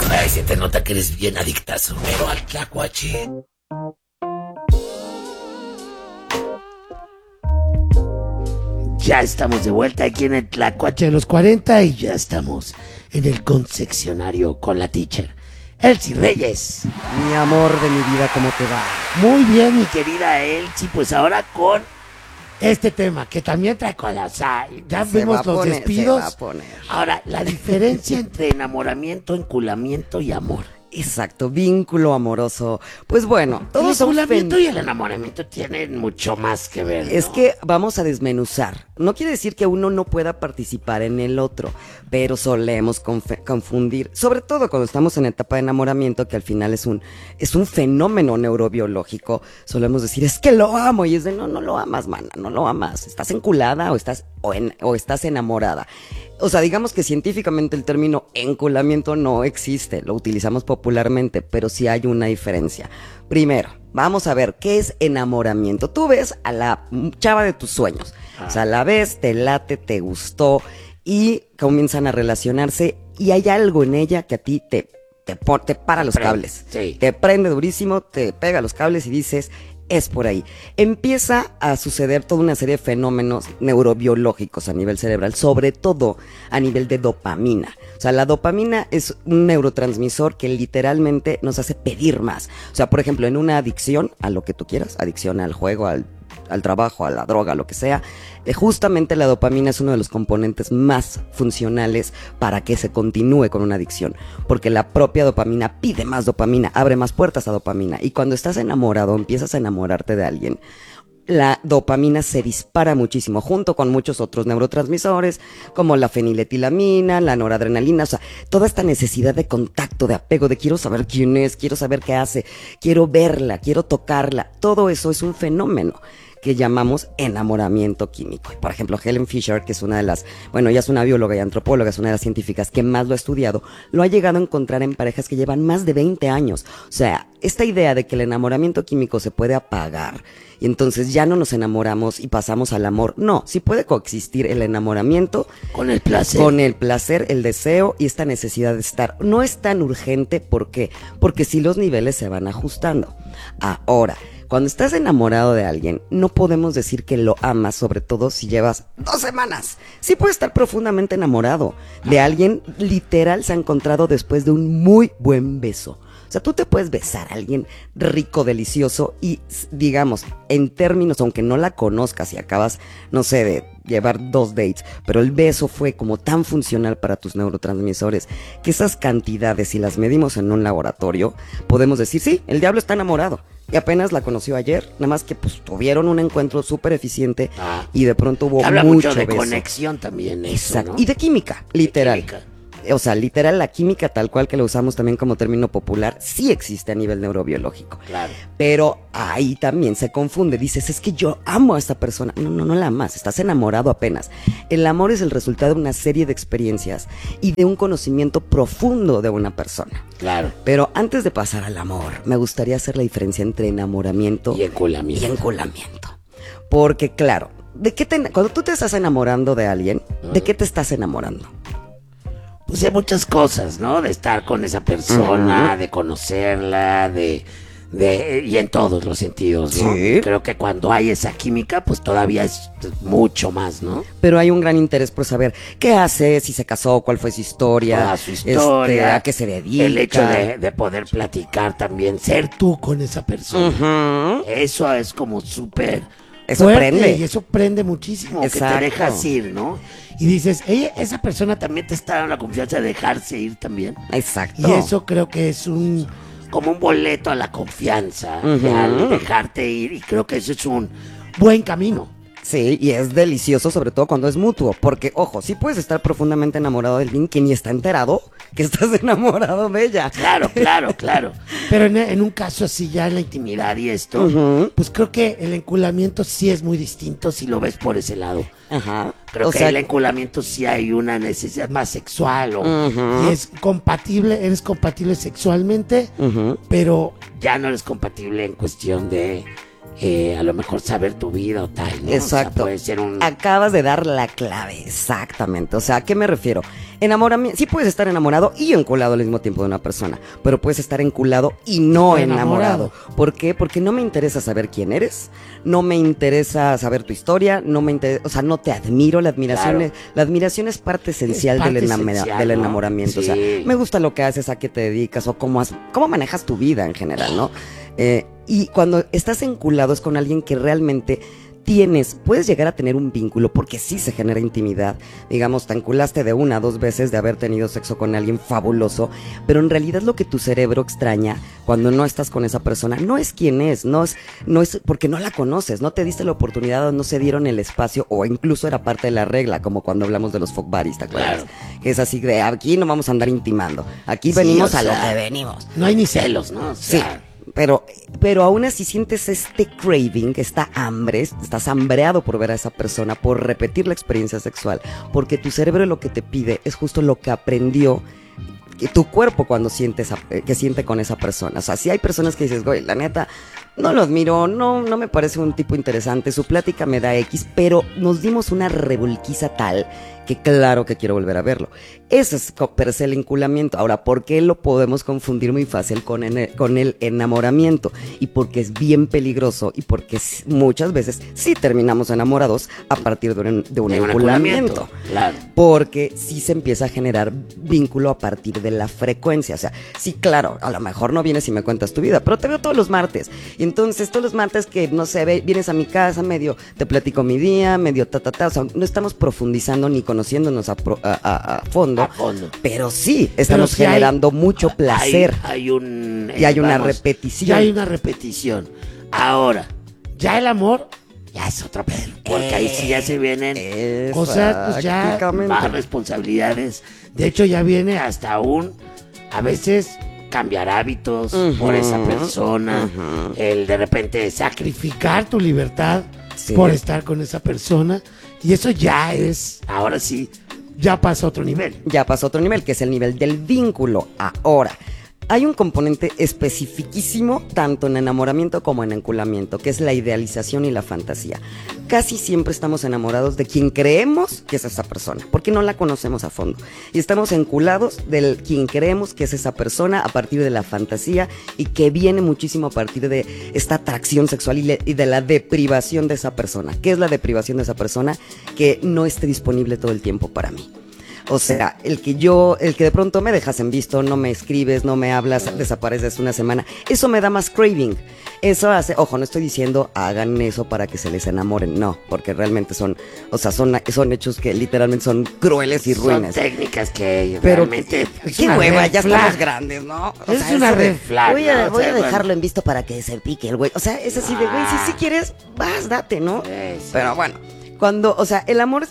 Ay, se te nota que eres bien adictazo, pero al tlacuache. Ya estamos de vuelta aquí en el Tlacuache de los 40 y ya estamos en el concesionario con la teacher Elsie Reyes. Mi amor de mi vida, ¿cómo te va? Muy bien, mi querida Elsie, pues ahora con este tema que también trae cola, o sea, ya vimos los despidos. Se va a poner. Ahora, la diferencia entre enamoramiento, enculamiento y amor. Exacto, vínculo amoroso. Pues bueno, El todos son enculamiento y el enamoramiento tienen mucho más que ver, ¿no? Es que vamos a desmenuzar. No quiere decir que uno no pueda participar en el otro, pero solemos confundir, sobre todo cuando estamos en etapa de enamoramiento, que al final es un fenómeno neurobiológico. Solemos decir, es que lo amo, y es de, no lo amas, mana, no lo amas. Estás enculada o estás enamorada. O sea, digamos que científicamente el término enculamiento no existe, lo utilizamos popularmente, pero sí hay una diferencia. Primero, vamos a ver qué es enamoramiento. Tú ves a la chava de tus sueños, o sea, la ves, te late, te gustó y comienzan a relacionarse y hay algo en ella que a ti te para los cables, sí. Te prende durísimo, te pega los cables y dices, es por ahí. Empieza a suceder toda una serie de fenómenos neurobiológicos a nivel cerebral, sobre todo a nivel de dopamina. O sea, la dopamina es un neurotransmisor que literalmente nos hace pedir más. O sea, por ejemplo, en una adicción a lo que tú quieras, adicción al juego, al trabajo, a la droga, lo que sea, justamente la dopamina es uno de los componentes más funcionales para que se continúe con una adicción, porque la propia dopamina pide más dopamina, abre más puertas a dopamina, y cuando estás enamorado, empiezas a enamorarte de alguien, la dopamina se dispara muchísimo, junto con muchos otros neurotransmisores, como la feniletilamina, la noradrenalina, o sea, toda esta necesidad de contacto, de apego, de quiero saber quién es, quiero saber qué hace, quiero verla, quiero tocarla, todo eso es un fenómeno que llamamos enamoramiento químico. Por ejemplo, Helen Fisher, que es una de las, bueno, ella es una bióloga y antropóloga, es una de las científicas que más lo ha estudiado, lo ha llegado a encontrar en parejas que llevan más de 20 años. O sea, esta idea de que el enamoramiento químico se puede apagar y entonces ya no nos enamoramos y pasamos al amor. No, sí puede coexistir el enamoramiento con el placer. Con el placer, el deseo y esta necesidad de estar. No es tan urgente, ¿por qué? Porque sí los niveles se van ajustando. Ahora, cuando estás enamorado de alguien, no podemos decir que lo amas, sobre todo si llevas 2 semanas. Sí puedes estar profundamente enamorado de alguien, literal se ha encontrado después de un muy buen beso. O sea, tú te puedes besar a alguien rico, delicioso y, digamos, en términos, aunque no la conozcas y acabas, no sé, de llevar 2 dates, pero el beso fue como tan funcional para tus neurotransmisores que esas cantidades, si las medimos en un laboratorio, podemos decir, sí, el diablo está enamorado. Y apenas la conoció ayer, nada más que pues tuvieron un encuentro súper eficiente y de pronto hubo habla mucho de beso. Conexión también. Exacto. Eso, ¿no? Y de química, literal. De química. O sea, literal, la química tal cual que la usamos también como término popular, sí existe a nivel neurobiológico. Claro. Pero ahí también se confunde. Dices, es que yo amo a esta persona. No la amas, estás enamorado apenas. El amor es el resultado de una serie de experiencias y de un conocimiento profundo de una persona. Claro. Pero antes de pasar al amor, me gustaría hacer la diferencia entre enamoramiento y enculamiento. Porque claro, cuando tú te estás enamorando de alguien, ¿de qué te estás enamorando? Pues de muchas cosas, ¿no? De estar con esa persona, de conocerla, y en todos los sentidos, ¿no? Sí. Creo que cuando hay esa química, pues todavía es mucho más, ¿no? Pero hay un gran interés por saber qué hace, si se casó, cuál fue su historia, Toda su historia, a qué se dedica. El hecho de poder platicar también, ser tú con esa persona. Eso es como súper Eso fuerte, prende. y eso prende muchísimo. Exacto. Que te dejas ir, ¿no? Y dices, esa persona también te está dando la confianza de dejarse ir también. Exacto. Y eso creo que es como un boleto a la confianza, al dejarte ir, y creo que eso es un buen camino. Sí, y es delicioso, sobre todo cuando es mutuo, porque, ojo, sí puedes estar profundamente enamorado de alguien que ni está enterado que estás enamorado de ella. Claro. Pero en un caso así, ya en la intimidad y esto, pues creo que el enculamiento sí es muy distinto si lo ves por ese lado. Ajá. Creo que el enculamiento sí hay una necesidad más sexual, y es compatible, eres compatible sexualmente, pero ya no eres compatible en cuestión de a lo mejor saber tu vida o tal, ¿no? Exacto. O sea, puede ser un... Acabas de dar la clave, exactamente. O sea, ¿a qué me refiero? Enamoramiento, sí puedes estar enamorado y enculado al mismo tiempo de una persona, pero puedes estar enculado y no enamorado. ¿Por qué? Porque no me interesa saber quién eres, no me interesa saber tu historia, no me interesa, o sea, no te admiro, Claro. la admiración es parte esencial parte del, esencial, del ¿no? enamoramiento. Sí. O sea, me gusta lo que haces, a qué te dedicas o cómo manejas tu vida en general, ¿no? Y cuando estás enculado es con alguien que realmente puedes llegar a tener un vínculo porque sí se genera intimidad. Digamos, te enculaste de 1 a 2 veces de haber tenido sexo con alguien fabuloso, pero en realidad lo que tu cerebro extraña cuando no estás con esa persona no es quién es, no es porque no la conoces, no te diste la oportunidad o no se dieron el espacio o incluso era parte de la regla, como cuando hablamos de los fuck buddies, ¿te acuerdas? Claro. Que es así de aquí no vamos a andar intimando, aquí Sí, venimos o a lo sea, que venimos. No hay ni celos, ¿no? O Sí, sea, pero aún así sientes este craving, esta hambre, estás hambreado por ver a esa persona, por repetir la experiencia sexual, porque tu cerebro lo que te pide es justo lo que aprendió que tu cuerpo cuando que siente con esa persona. O sea, si hay personas que dices, güey, la neta, no lo admiro, no me parece un tipo interesante, su plática me da X, pero nos dimos una revolquiza tal que claro que quiero volver a verlo. Ese es per se el enculamiento. Ahora, ¿por qué lo podemos confundir muy fácil con el enamoramiento? Y porque es bien peligroso y porque muchas veces sí terminamos enamorados a partir de un enculamiento. Claro. Porque sí se empieza a generar vínculo a partir de la frecuencia. O sea, sí, claro, a lo mejor no vienes y me cuentas tu vida, pero te veo todos los martes. Y entonces todos los martes que, no sé, vienes a mi casa, medio te platico mi día, medio o sea, no estamos profundizando ni conociéndonos a fondo. A fondo. Pero sí, estamos sí generando mucho placer. Hay un... y hay una vamos, repetición. Ya hay una repetición. Ahora, ya el amor, ya es otro pedo. Porque ahí sí ya se vienen cosas, pues ya Exactamente. más responsabilidades. De hecho, ya viene hasta a veces cambiar hábitos por esa persona. El de repente sacrificar tu libertad por estar con esa persona. Y eso ya es, ahora sí, ya pasa a otro nivel. Ya pasó a otro nivel, que es el nivel del vínculo. Ahora, hay un componente especificísimo tanto en enamoramiento como en enculamiento, que es la idealización y la fantasía. Casi siempre estamos enamorados de quien creemos que es esa persona, porque no la conocemos a fondo. Y estamos enculados de quien creemos que es esa persona a partir de la fantasía y que viene muchísimo a partir de esta atracción sexual y de la deprivación de esa persona. ¿Qué es la deprivación de esa persona? Que no esté disponible todo el tiempo para mí. O sea, el que de pronto me dejas en visto, no me escribes, no me hablas, desapareces una semana, eso me da más craving. Eso hace, ojo, no estoy diciendo hagan eso para que se les enamoren, no, porque realmente son hechos que literalmente son crueles y ruines. Son técnicas que Pero realmente... qué hueva, ya estamos grandes, ¿no? O Es sea, una eso de, red flag. Voy a ¿no? O sea, dejarlo en visto para que se pique el güey. O sea, es así de, güey, si quieres, vas, date, ¿no? Sí. Pero bueno, o sea, el amor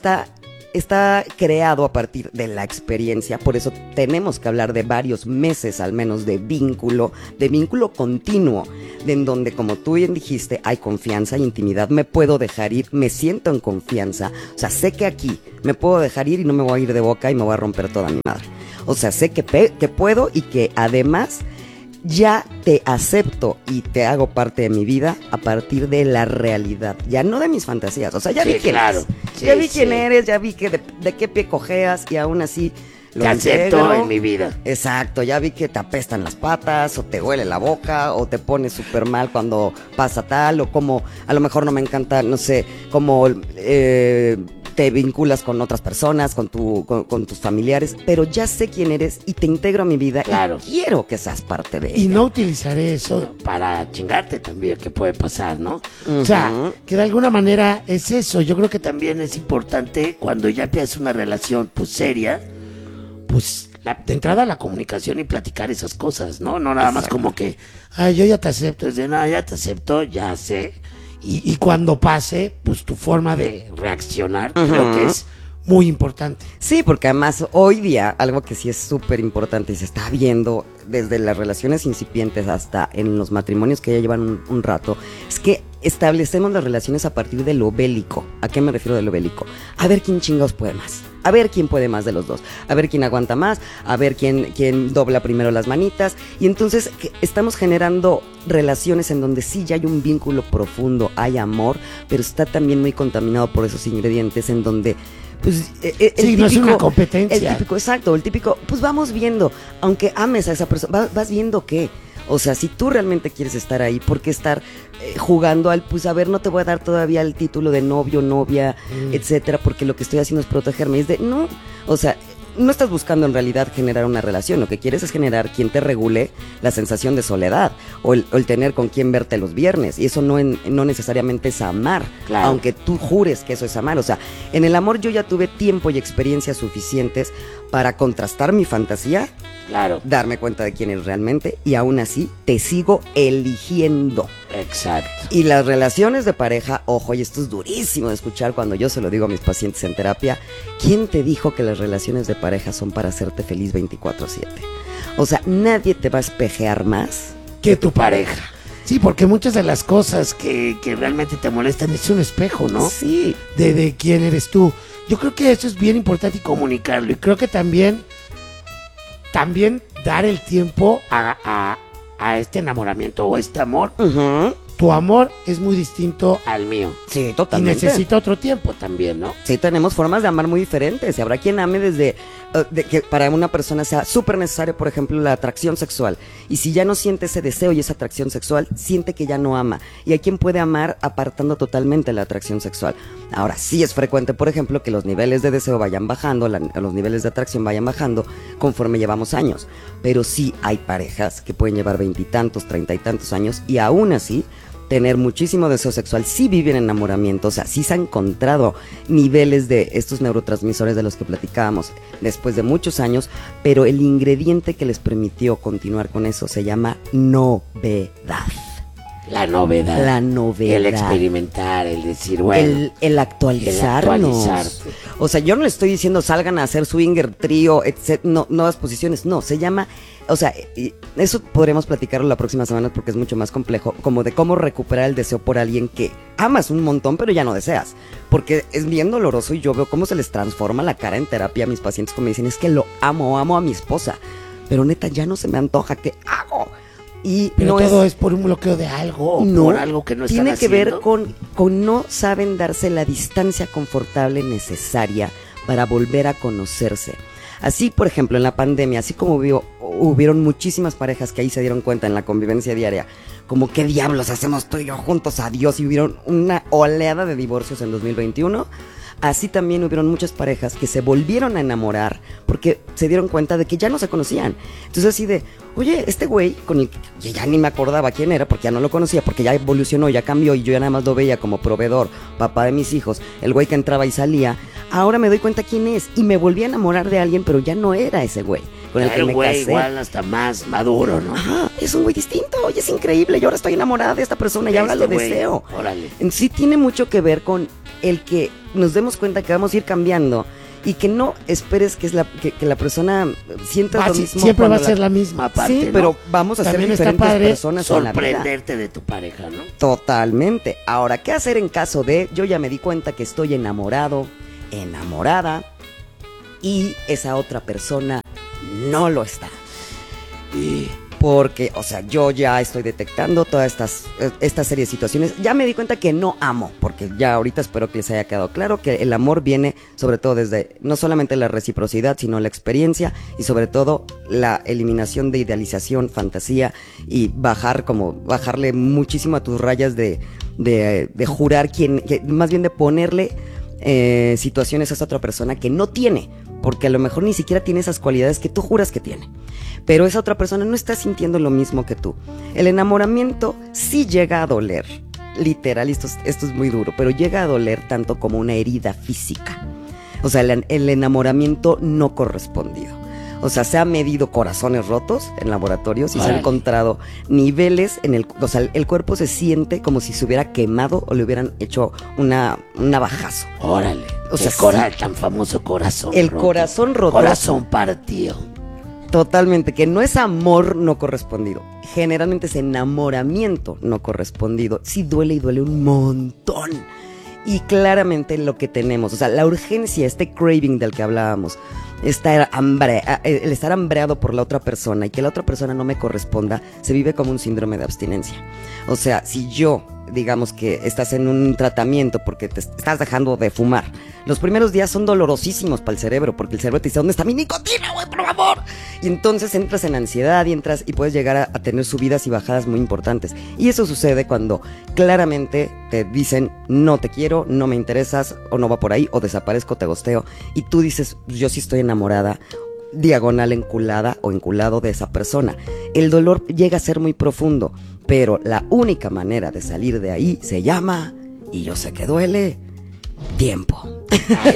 está creado a partir de la experiencia, por eso tenemos que hablar de varios meses al menos de vínculo continuo, de en donde, como tú bien dijiste, hay confianza y intimidad, me puedo dejar ir, me siento en confianza, o sea, sé que aquí me puedo dejar ir y no me voy a ir de boca y me voy a romper toda mi madre, o sea, sé que puedo y que además ya te acepto y te hago parte de mi vida a partir de la realidad, ya no de mis fantasías. O sea, ya vi quién eres. Ya vi quién eres, ya vi que de qué pie cojeas y aún así lo Te acepto integro en mi vida. Exacto, ya vi que te apestan las patas o te huele la boca o te pones súper mal cuando pasa tal o como a lo mejor no me encanta, no sé, como te vinculas con otras personas, con tus familiares, pero ya sé quién eres y te integro a mi vida. Claro. Y quiero que seas parte de ella. Y no utilizaré eso para chingarte también, que puede pasar, ¿no? O sea, que de alguna manera es eso. Yo creo que también es importante cuando ya empiezas una relación, pues, seria, pues, de entrada la comunicación y platicar esas cosas, ¿no? No nada más como que, ay, yo ya te acepto, es de nada, ya te acepto, ya sé. Y cuando pase, pues tu forma de reaccionar creo que es muy importante. Sí, porque además hoy día algo que sí es súper importante y se está viendo desde las relaciones incipientes hasta en los matrimonios que ya llevan un rato, es que establecemos las relaciones a partir de lo bélico. ¿A qué me refiero de lo bélico? A ver quién chingados puede más. a ver quién puede más de los dos, a ver quién aguanta más, a ver quién dobla primero las manitas. Y entonces estamos generando relaciones en donde sí ya hay un vínculo profundo, hay amor, pero está también muy contaminado por esos ingredientes en donde pues sí, típico, no es una competencia. El típico, exacto, el típico, pues vamos viendo, aunque ames a esa persona, vas viendo qué. O sea, si tú realmente quieres estar ahí, ¿por qué estar jugando al, pues a ver, no te voy a dar todavía el título de novio, novia, etcétera, porque lo que estoy haciendo es protegerme? Es de, no, o sea, no estás buscando en realidad generar una relación, lo que quieres es generar quien te regule la sensación de soledad o el tener con quien verte los viernes, y eso no necesariamente es amar, claro, aunque tú jures que eso es amar. O sea, en el amor yo ya tuve tiempo y experiencias suficientes para contrastar mi fantasía, claro, darme cuenta de quién eres realmente, y aún así te sigo eligiendo. Exacto. Y las relaciones de pareja, ojo, y esto es durísimo de escuchar cuando yo se lo digo a mis pacientes en terapia, ¿quién te dijo que las relaciones de pareja son para hacerte feliz 24/7? O sea, nadie te va a espejear más que tu pareja. Sí, porque muchas de las cosas que realmente te molestan es un espejo, ¿no? Sí. De quién eres tú. Yo creo que eso es bien importante y comunicarlo. Y creo que también dar el tiempo a este enamoramiento o este amor. Uh-huh. Tu amor es muy distinto al mío. Sí, totalmente. Y necesita otro tiempo también, ¿no? Sí, tenemos formas de amar muy diferentes. Y habrá quien ame desde de que para una persona sea súper necesario, por ejemplo, la atracción sexual. Y si ya no siente ese deseo y esa atracción sexual, siente que ya no ama. Y hay quien puede amar apartando totalmente la atracción sexual. Ahora, sí es frecuente, por ejemplo, que los niveles de deseo vayan bajando, los niveles de atracción vayan bajando conforme llevamos años. Pero sí hay parejas que pueden llevar 20 y tantos, 30 y tantos años y aún así tener muchísimo deseo sexual, sí viven enamoramiento, o sea, sí se han encontrado niveles de estos neurotransmisores de los que platicábamos después de muchos años, pero el ingrediente que les permitió continuar con eso se llama novedad. La novedad. La novedad. El experimentar, el decir, bueno. El actualizarnos. O sea, yo no le estoy diciendo salgan a hacer swinger, trío, etc. No, nuevas posiciones. No, se llama. O sea, eso podremos platicarlo la próxima semana porque es mucho más complejo. Como de cómo recuperar el deseo por alguien que amas un montón, pero ya no deseas. Porque es bien doloroso y yo veo cómo se les transforma la cara en terapia a mis pacientes cuando me dicen, es que lo amo a mi esposa. Pero neta, ya no se me antoja. ¿Qué hago? Pero no todo es por un bloqueo de algo o no, por algo que no están haciendo. Tiene que ver con no saben darse la distancia confortable necesaria para volver a conocerse. Así, por ejemplo, en la pandemia, así como hubieron muchísimas parejas que ahí se dieron cuenta en la convivencia diaria, como qué diablos hacemos tú y yo juntos, adiós, y hubieron una oleada de divorcios en 2021. Así también hubieron muchas parejas que se volvieron a enamorar porque se dieron cuenta de que ya no se conocían. Entonces así de, oye, este güey con el que ya ni me acordaba quién era porque ya no lo conocía, porque ya evolucionó, ya cambió y yo ya nada más lo veía como proveedor, papá de mis hijos, el güey que entraba y salía, ahora me doy cuenta quién es y me volví a enamorar de alguien, pero ya no era ese güey con el que me casé. Igual hasta más maduro, ¿no? Ajá, es un güey distinto, oye, es increíble, yo ahora estoy enamorada de esta persona y ahora lo deseo. Órale. Sí tiene mucho que ver con el que nos demos cuenta que vamos a ir cambiando y que no esperes que la persona sienta lo mismo. Siempre va a ser la misma parte, sí, ¿no? pero vamos a también ser diferentes personas en la vida. Sorprenderte de tu pareja, ¿no? Totalmente. Ahora, ¿qué hacer en caso de yo ya me di cuenta que estoy enamorado, enamorada y esa otra persona no lo está? Porque, o sea, yo ya estoy detectando todas esta serie de situaciones. Ya me di cuenta que no amo, porque ya ahorita espero que les haya quedado claro que el amor viene sobre todo desde no solamente la reciprocidad, sino la experiencia y sobre todo la eliminación de idealización, fantasía y bajarle muchísimo a tus rayas de jurar más bien de ponerle situaciones a esa otra persona que no tiene, porque a lo mejor ni siquiera tiene esas cualidades que tú juras que tiene. Pero esa otra persona no está sintiendo lo mismo que tú. El enamoramiento sí llega a doler, literal, esto es muy duro, pero llega a doler tanto como una herida física. O sea, el enamoramiento no correspondido. O sea, se ha medido corazones rotos en laboratorios y se han encontrado niveles o sea, el cuerpo se siente como si se hubiera quemado o le hubieran hecho un navajazo. Órale. O sea, el tan famoso corazón roto. Corazón roto. Corazón partido. Totalmente, que no es amor no correspondido. Generalmente es enamoramiento no correspondido. Sí duele y duele un montón. Y claramente lo que tenemos, o sea, la urgencia, este craving del que hablábamos, el estar hambreado por la otra persona y que la otra persona no me corresponda, se vive como un síndrome de abstinencia. O sea, si yo, digamos que estás en un tratamiento porque te estás dejando de fumar, los primeros días son dolorosísimos para el cerebro, porque el cerebro te dice, ¿dónde está mi nicotina, güey, por favor? Y entonces entras en ansiedad y puedes llegar a tener subidas y bajadas muy importantes. Y eso sucede cuando claramente te dicen, no te quiero, no me interesas, o no va por ahí, o desaparezco, te gosteo, y tú dices, yo sí estoy enamorada, diagonal enculada o enculado de esa persona. El dolor llega a ser muy profundo, pero la única manera de salir de ahí se llama, y yo sé que duele, tiempo. Ahí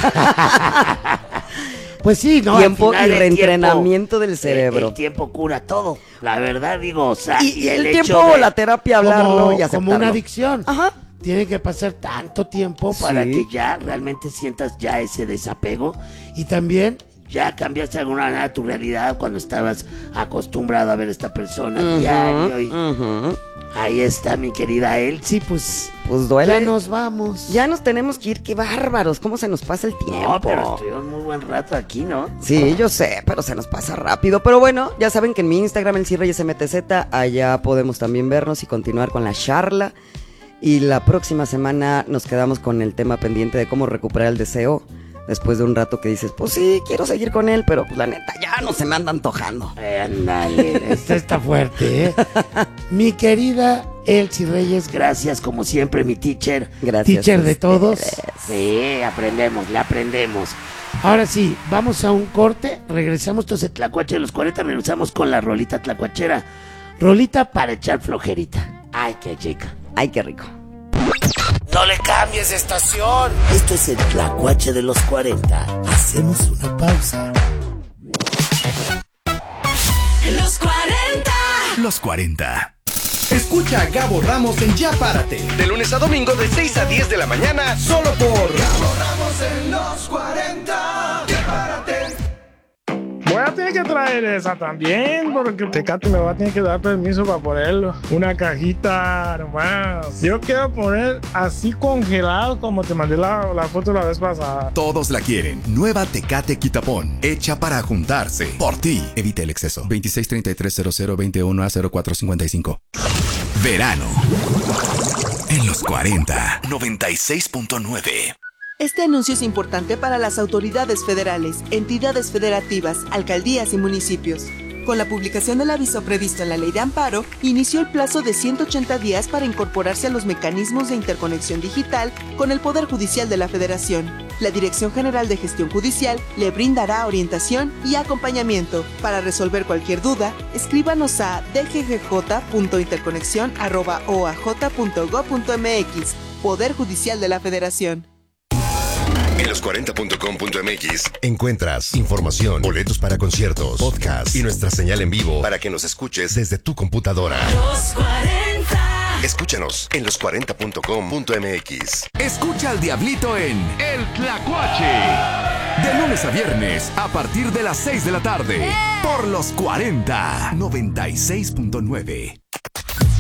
está. Pues sí, ¿no? Tiempo y reentrenamiento del cerebro. El tiempo cura todo, la verdad, digo, o sea, y el tiempo o la terapia, hablarlo y aceptarlo. Como una adicción. Ajá. Tiene que pasar tanto tiempo para que ya realmente sientas ya ese desapego y también ya cambiaste de alguna manera tu realidad cuando estabas acostumbrado a ver a esta persona diario y ahí está mi querida Elsie, pues duele. Ya nos vamos. Ya nos tenemos que ir, qué bárbaros, cómo se nos pasa el tiempo. No, pero estuvimos muy buen rato aquí, ¿no? Sí, yo sé, pero se nos pasa rápido. Pero bueno, ya saben que en mi Instagram, Elsie Reyes MTZ, allá podemos también vernos y continuar con la charla. Y la próxima semana nos quedamos con el tema pendiente de cómo recuperar el deseo. Después de un rato que dices, pues sí, quiero seguir con él, pero pues la neta ya no se me anda antojando. Ándale, esto está fuerte, ¿eh? Mi querida Elsie Reyes, gracias como siempre, mi teacher. Gracias. Teacher de todos. Sí, aprendemos, le aprendemos. Ahora sí, vamos a un corte, regresamos entonces a Tlacuache de los 40, regresamos con la rolita tlacuachera. Rolita para echar flojerita. Ay, qué chica. Ay, qué rico. No le cambies de estación. Esto es el Tlacuache de los 40. Hacemos una pausa. Los 40. Los 40. Escucha a Gabo Ramos en Ya Párate. De lunes a domingo de 6 a 10 de la mañana. Solo por Gabo Ramos en los 40. Ya Párate. Voy a tener que traer esa también, porque Tecate me va a tener que dar permiso para ponerlo. Una cajita nomás. Yo quiero poner así congelado como te mandé la foto la vez pasada. Todos la quieren. Nueva Tecate Quitapón. Hecha para juntarse. Por ti. Evita el exceso. 26330021A0455. Verano. En los 40. 96.9. Este anuncio es importante para las autoridades federales, entidades federativas, alcaldías y municipios. Con la publicación del aviso previsto en la Ley de Amparo, inició el plazo de 180 días para incorporarse a los mecanismos de interconexión digital con el Poder Judicial de la Federación. La Dirección General de Gestión Judicial le brindará orientación y acompañamiento. Para resolver cualquier duda, escríbanos a dggj.interconexión@oaj.gov.mx. Poder Judicial de la Federación. En los40.com.mx encuentras información, boletos para conciertos, podcast y nuestra señal en vivo para que nos escuches desde tu computadora. Los 40. Escúchanos en los40.com.mx. Escucha al Diablito en El Tlacuache. De lunes a viernes, a partir de las 6 de la tarde. Por los 40. 96.9.